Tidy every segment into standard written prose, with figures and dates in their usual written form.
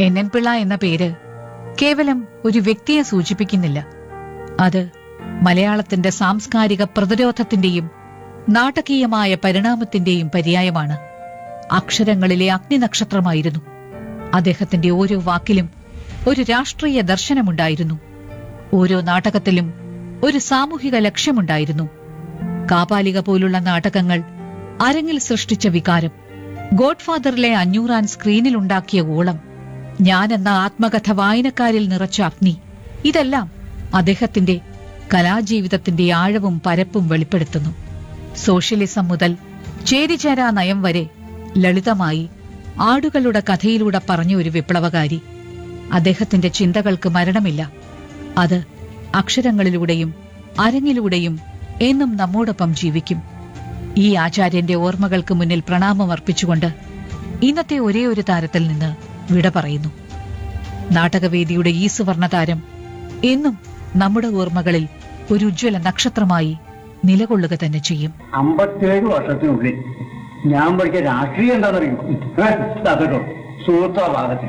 NN Pillai എന്ന പേര് കേവലം ഒരു വ്യക്തിയെ സൂചിപ്പിക്കുന്നില്ല. അത് മലയാളത്തിന്റെ സാംസ്കാരിക പ്രതിരോധത്തിന്റെയും നാടകീയമായ പരിണാമത്തിന്റെയും പര്യായമാണ്. അക്ഷരങ്ങളിലെ അഗ്നിനക്ഷത്രമായിരുന്നു. അദ്ദേഹത്തിന്റെ ഓരോ വാക്കിലും ഒരു രാഷ്ട്രീയ ദർശനമുണ്ടായിരുന്നു. ഓരോ നാടകത്തിലും ഒരു സാമൂഹിക ലക്ഷ്യമുണ്ടായിരുന്നു. കാപാലിക പോലുള്ള നാടകങ്ങൾ അരങ്ങിൽ സൃഷ്ടിച്ച വികാരം, ഗോഡ്ഫാദറിലെ 500 സ്ക്രീനിലുണ്ടാക്കിയ ഓളം, ഞാൻ എന്ന ആത്മകഥ വായനക്കാരിൽ നിറച്ച അഗ്നി, ഇതെല്ലാം അദ്ദേഹത്തിന്റെ കലാജീവിതത്തിന്റെ ആഴവും പരപ്പും വെളിപ്പെടുത്തുന്നു. സോഷ്യലിസം മുതൽ ചേരിചേരാ നയം വരെ ലളിതമായി ആടുകളുടെ കഥയിലൂടെ പറഞ്ഞ ഒരു വിപ്ലവകാരി. അദ്ദേഹത്തിന്റെ ചിന്തകൾക്ക് മരണമില്ല. അത് അക്ഷരങ്ങളിലൂടെയും അരങ്ങിലൂടെയും എന്നും നമ്മോടൊപ്പം ജീവിക്കും. ഈ ആചാര്യന്റെ ഓർമ്മകൾക്ക് മുന്നിൽ പ്രണാമം അർപ്പിച്ചുകൊണ്ട് ഇന്നത്തെ ഒരേ ഒരു താരത്തിൽ നിന്ന് വിട പറയുന്നു. നാടകവേദിയുടെ ഈ സുവർണതാരം എന്നും നമ്മുടെ ഓർമ്മകളിൽ ഒരു ഉജ്ജ്വല നക്ഷത്രമായി നിലകൊള്ളുക തന്നെ ചെയ്യും. 57 വർഷത്തിനുള്ളിൽ ഞാൻ പഠിച്ച രാഷ്ട്രീയം എന്താണെന്നറിയോ? സൂത്രഭാഗത്തിൽ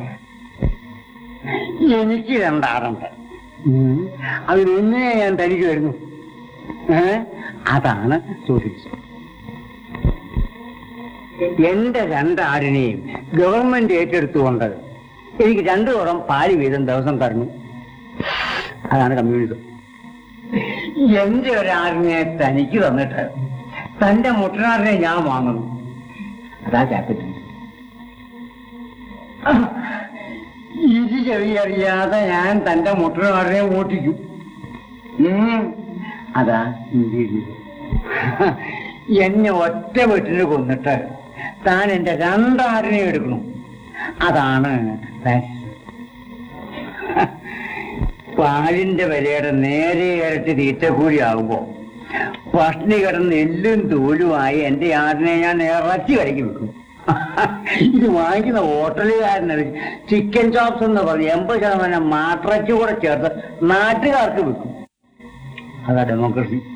എനിക്ക് 2 ആറുണ്ട്. അതിനൊന്നേ ഞാൻ തനിക്ക് വരുന്നു. അതാണ് സോഷ്യലിസം. എന്റെ 2 ആടിനെയും ഗവൺമെന്റ് ഏറ്റെടുത്തുകൊണ്ട് എനിക്ക് 2 കുടം പാല് വീതം ദിവസം തരുന്നു. അതാണ് കമ്മ്യൂണിസം. എന്റെ 1 ആടിനെ തനിക്ക് തന്നിട്ട് തന്റെ മുട്ടനാടിനെ ഞാൻ വാങ്ങുന്നു. അതാ ക്യാപിറ്റലിസം. ഇത് ചെറിയറിയാതെ ഞാൻ തന്റെ മുട്ടനാടിനെ ഓട്ടിക്കും. അതാ ഇന്ത്യയിൽ. എന്നെ ഒറ്റ വീട്ടിന് കൊന്നിട്ട് താൻ എന്റെ 2 ആടിനെ എടുക്കണം. അതാണ് പാലിന്റെ വിലയുടെ നേരെ ഇരട്ടി തീറ്റക്കൂലി ആകുമ്പോ പട്ടിണി കിടന്ന് എല്ലും തോലുമായി എന്റെ ആടിനെ ഞാൻ ഇറച്ചി കരക്കി വെക്കും. ഇത് വാങ്ങിക്കുന്ന ഹോട്ടലുകാരന് ചിക്കൻ ചോപ്സ് എന്ന് പറഞ്ഞ് 80% മാട്ടിറച്ചി കൂടെ ചേർത്ത് നാട്ടുകാർക്ക് വെക്കും. അതാ ഡെമോക്രസി.